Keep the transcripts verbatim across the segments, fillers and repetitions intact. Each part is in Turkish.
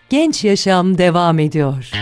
Genç Yaşam devam ediyor.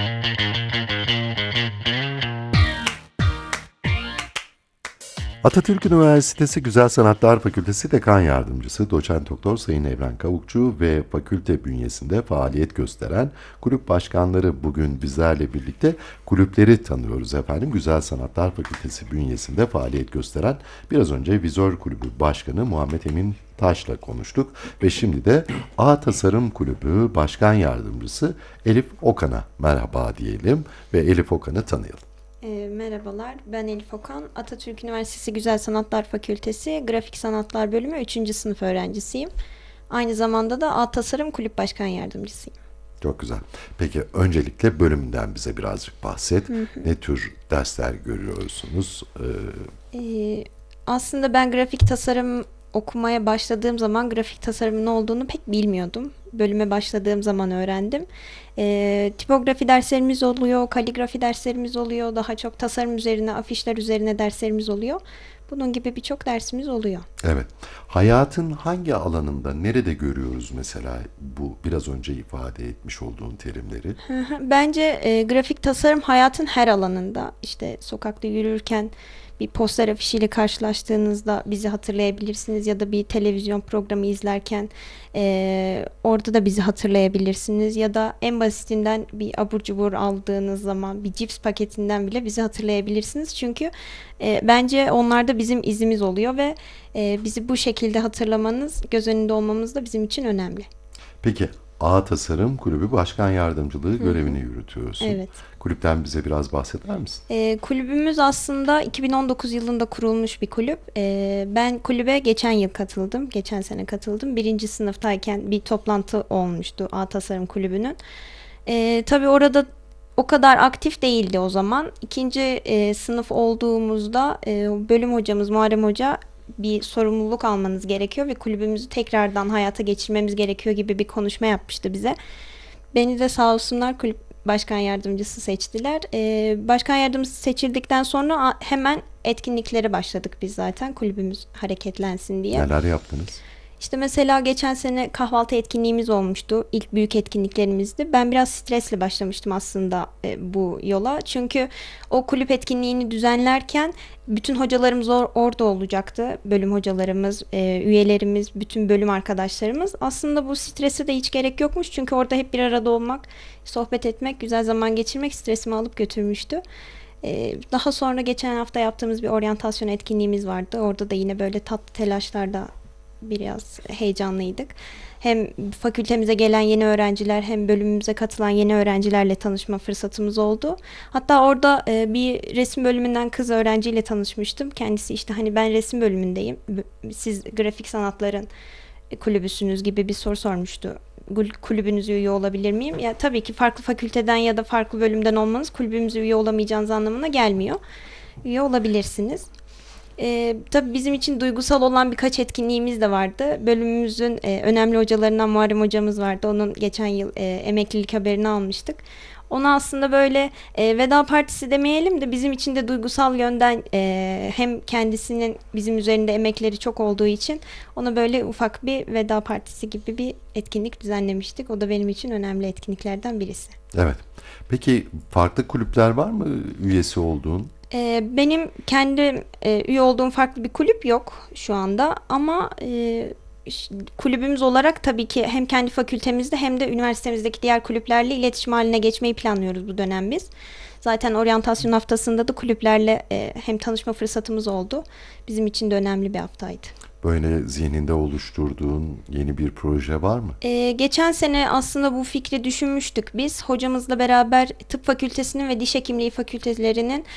Atatürk Üniversitesi Güzel Sanatlar Fakültesi Dekan Yardımcısı Doçent Doktor Sayın Evren Kavukçu ve fakülte bünyesinde faaliyet gösteren kulüp başkanları bugün bizlerle birlikte. Kulüpleri tanıyoruz efendim. Güzel Sanatlar Fakültesi bünyesinde faaliyet gösteren biraz önce Vizör Kulübü Başkanı Muhammed Emin Taş'la konuştuk ve şimdi de A Tasarım Kulübü Başkan Yardımcısı Elif Okan'a merhaba diyelim ve Elif Okan'ı tanıyalım. E, merhabalar, ben Elif Okan. Atatürk Üniversitesi Güzel Sanatlar Fakültesi Grafik Sanatlar Bölümü üçüncü sınıf öğrencisiyim. Aynı zamanda da A Tasarım Kulüp Başkan Yardımcısıyım. Çok güzel. Peki öncelikle bölümünden bize birazcık bahset. Hı hı. Ne tür dersler görüyorsunuz? Ee... Ee, aslında ben grafik tasarım okumaya başladığım zaman grafik tasarımın ne olduğunu pek bilmiyordum. Bölüme başladığım zaman öğrendim. E, tipografi derslerimiz oluyor, kaligrafi derslerimiz oluyor. Daha çok tasarım üzerine, afişler üzerine derslerimiz oluyor. Bunun gibi birçok dersimiz oluyor. Evet. Hayatın hangi alanında, nerede görüyoruz mesela bu biraz önce ifade etmiş olduğun terimleri? Bence e, grafik tasarım hayatın her alanında. İşte sokakta yürürken bir poster afişiyle karşılaştığınızda bizi hatırlayabilirsiniz ya da bir televizyon programı izlerken e, orada da bizi hatırlayabilirsiniz ya da en basitinden bir abur cubur aldığınız zaman bir cips paketinden bile bizi hatırlayabilirsiniz. Çünkü e, bence onlarda bizim izimiz oluyor ve e, bizi bu şekilde hatırlamanız, göz önünde olmamız da bizim için önemli. Peki A Tasarım Kulübü Başkan Yardımcılığı Hı-hı. görevini yürütüyorsun. Evet. Kulüpten bize biraz bahseder misin? E, kulübümüz aslında iki bin on dokuz yılında kurulmuş bir kulüp. E, ben kulübe geçen yıl katıldım. Geçen sene katıldım. Birinci sınıftayken bir toplantı olmuştu A Tasarım Kulübü'nün. E, tabii orada o kadar aktif değildi o zaman. İkinci e, sınıf olduğumuzda e, bölüm hocamız Muharrem Hoca bir sorumluluk almanız gerekiyor ve kulübümüzü tekrardan hayata geçirmemiz gerekiyor gibi bir konuşma yapmıştı bize. Beni de sağ olsunlar kulüp başkan yardımcısı seçtiler. Ee, başkan yardımcısı seçildikten sonra hemen etkinliklere başladık biz zaten kulübümüz hareketlensin diye. Neler yaptınız? İşte mesela geçen sene kahvaltı etkinliğimiz olmuştu. İlk büyük etkinliklerimizdi. Ben biraz stresle başlamıştım aslında e, bu yola. Çünkü o kulüp etkinliğini düzenlerken bütün hocalarımız or- orada olacaktı. Bölüm hocalarımız, e, üyelerimiz, bütün bölüm arkadaşlarımız. Aslında bu strese de hiç gerek yokmuş. Çünkü orada hep bir arada olmak, sohbet etmek, güzel zaman geçirmek stresimi alıp götürmüştü. Ee, daha sonra geçen hafta yaptığımız bir oryantasyon etkinliğimiz vardı. Orada da yine böyle tatlı telaşlarda biraz heyecanlıydık. Hem fakültemize gelen yeni öğrenciler hem bölümümüze katılan yeni öğrencilerle tanışma fırsatımız oldu. Hatta orada e, bir resim bölümünden kız öğrenciyle tanışmıştım. Kendisi işte hani ben resim bölümündeyim. Siz grafik sanatların kulübüsünüz gibi bir soru sormuştu. Kulübünüze üye olabilir miyim? Ya tabii ki farklı fakülteden ya da farklı bölümden olmanız kulübümüze üye olamayacağınız anlamına gelmiyor. Üye olabilirsiniz. Ee, tabii bizim için duygusal olan birkaç etkinliğimiz de vardı. Bölümümüzün e, önemli hocalarından Muharrem hocamız vardı. Onun geçen yıl e, emeklilik haberini almıştık. Ona aslında böyle e, veda partisi demeyelim de bizim için de duygusal yönden e, hem kendisinin bizim üzerinde emekleri çok olduğu için ona böyle ufak bir veda partisi gibi bir etkinlik düzenlemiştik. O da benim için önemli etkinliklerden birisi. Evet. Peki farklı kulüpler var mı üyesi olduğun? Benim kendi e, üye olduğum farklı bir kulüp yok şu anda ama e, kulübümüz olarak tabii ki hem kendi fakültemizde hem de üniversitemizdeki diğer kulüplerle iletişim haline geçmeyi planlıyoruz bu dönem biz. Zaten oryantasyon haftasında da kulüplerle e, hem tanışma fırsatımız oldu. Bizim için de önemli bir haftaydı. Böyle zihninde oluşturduğun yeni bir proje var mı? Ee, geçen sene aslında bu fikri düşünmüştük biz. Hocamızla beraber tıp fakültesinin ve diş hekimliği fakültelerinin